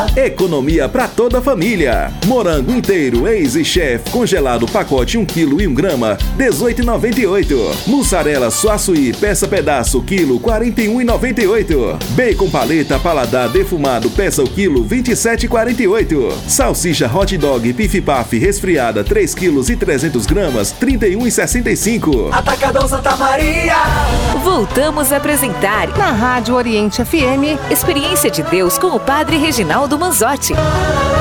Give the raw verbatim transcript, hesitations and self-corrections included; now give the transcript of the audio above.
Economia para toda a família. Morango inteiro Easy Chef congelado pacote um quilo e um grama, dezoito reais e noventa e oito centavos. Mussarela Suaçuí peça pedaço quilo, quarenta e um reais e noventa e oito centavos. Bacon paleta paladar defumado peça o quilo, vinte e sete reais e quarenta e oito centavos. Salsicha hot dog Pif Paf resfriada três quilos e trezentas gramas, trinta e um reais e sessenta e cinco centavos. Atacadão Santa Maria. Voltamos a apresentar na Rádio Oriente F M Experiência de Deus com o Padre Reginaldo Manzotti.